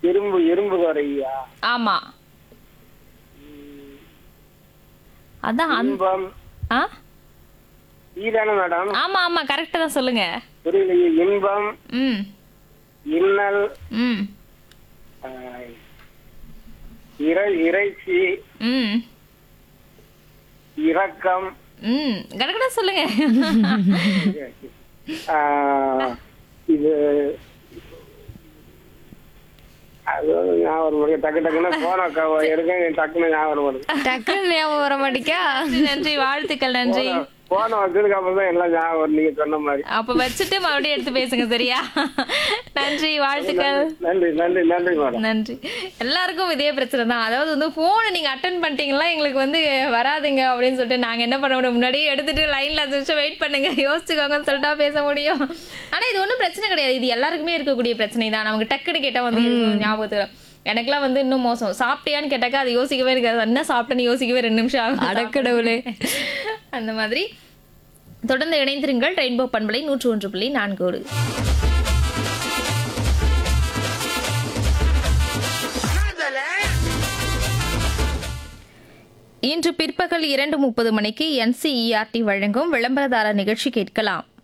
இரும்பு இரும்பு குறையா? ஆமா. அதான் இன்பம் ஆ ஈதானே மேடம்? ஆமா ஆமா கரெக்டா தான் சொல்லுங்க. புரியலையே. இன்பம், ம் இன்னல், ம் ஆ, இறைச்சி, ம் இரக்கம், ம் கரெக்டா சொல்லுங்க. ஆ, இது அது ஞாபகம் வருது. டக்கு டக்குன்னு போன எடுக்க டக்குன்னு ஞாபகம் வருது. டக்குன்னு ஞாபகம் வர மாட்டேக்கா? நன்றி, வாழ்த்துக்கள், நன்றி. போன வச்சதுக்கு அப்புறம் தான் எல்லாம் ஞாபகம் வரும் நீங்க சொன்ன மாதிரி. அப்ப வச்சுட்டு மறுபடியும் எடுத்து பேசுங்க சரியா? நன்றி, வாழ்த்துக்கள். நன்றி நன்றி நன்றி மேடம். நன்றி. எல்லாருக்கும் இதே பிரச்சனை தான். அதாவது வந்து போனை நீங்க அட்டன் பண்ணிட்டீங்களா எங்களுக்கு வந்து வராதுங்க அப்படின்னு சொல்லிட்டு நாங்க என்ன பண்ண முடியும், முன்னாடியே எடுத்துட்டு லைன்ல 5 நிமிஷம் வெயிட் பண்ணுங்க, யோசிச்சுக்கோங்கன்னு சொல்லிட்டா பேச முடியும். ஆனா இது ஒன்றும் பிரச்சனை கிடையாது. இது எல்லாருக்குமே இருக்கக்கூடிய பிரச்சனை தான். நமக்கு டக்குன்னு கேட்டா வந்து ஞாபகத்துல எனக்குலாம் வந்து இன்னும் மோசம். சாப்பிட்டியான்னு கேட்டாக்கா அது யோசிக்கவே இருக்காது. என்ன சாப்பிட்டேன்னு யோசிக்கவே 2 நிமிஷம் ஆகும். அடக்கடவுளே. அந்த மாதிரி தொடர்ந்து இணைந்திருங்கள். ரெயின்போ பண்பலை 101.4. இன்று பிற்பகல் 2:30 மணிக்கு NCERT வழங்கும் விளம்பரதாரர் நிகழ்ச்சி கேட்கலாம்.